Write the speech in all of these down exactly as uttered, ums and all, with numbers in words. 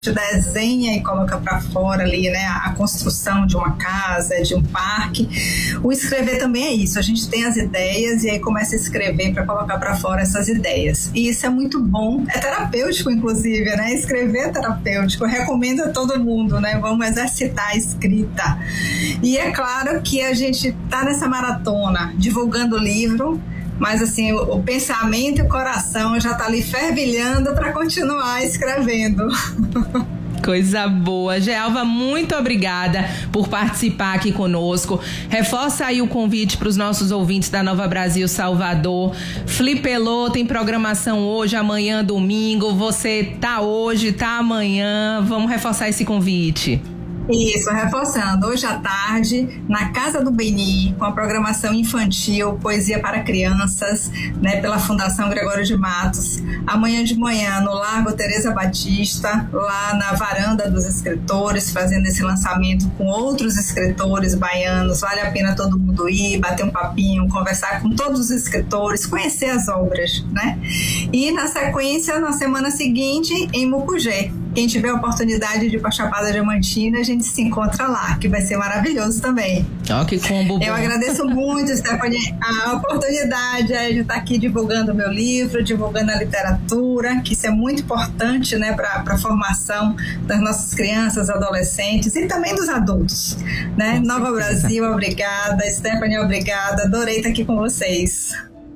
desenha e coloca para fora ali, né, a construção de uma casa, de um parque. O escrever também é isso, a gente tem as ideias e aí começa a escrever para colocar para fora essas ideias. E isso é muito bom, é terapêutico inclusive, né? Escrever é terapêutico, eu recomendo a todo mundo, né? Vamos exercitar a escrita. E é claro que a gente tá nessa maratona divulgando o livro, mas assim, o, o pensamento e o coração já tá ali fervilhando para continuar escrevendo. Coisa boa. Gealva, muito obrigada por participar aqui conosco. Reforça aí o convite para os nossos ouvintes da Nova Brasil Salvador. Flipelô tem programação hoje, amanhã, domingo. Você tá hoje, tá amanhã. Vamos reforçar esse convite. Isso, reforçando, hoje à tarde, na Casa do Beni, com a programação infantil, poesia para crianças, né, pela Fundação Gregório de Matos. Amanhã de manhã, no Largo Teresa Batista, lá na Varanda dos Escritores, fazendo esse lançamento com outros escritores baianos. Vale a pena todo mundo ir, bater um papinho, conversar com todos os escritores, conhecer as obras, né? E na sequência, na semana seguinte, em Mucugê. Quem tiver a oportunidade de ir para Chapada Diamantina, a gente se encontra lá, que vai ser maravilhoso também. Ó, que combo bom. Eu agradeço muito, Stephanie, a oportunidade de estar aqui divulgando o meu livro, divulgando a literatura, que isso é muito importante, né, para a formação das nossas crianças, adolescentes e também dos adultos, né? Nova Brasil, obrigada. Stephanie, obrigada. Adorei estar aqui com vocês.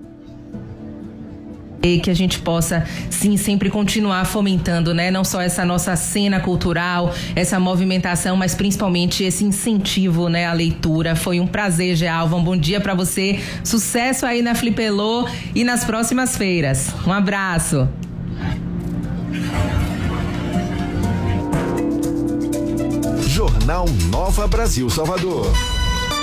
E que a gente possa, sim, sempre continuar fomentando, né? Não só essa nossa cena cultural, essa movimentação, mas principalmente esse incentivo, né, à leitura. Foi um prazer, Gealva. Um bom dia para você. Sucesso aí na Flipelô e nas próximas feiras. Um abraço. Jornal Nova Brasil Salvador.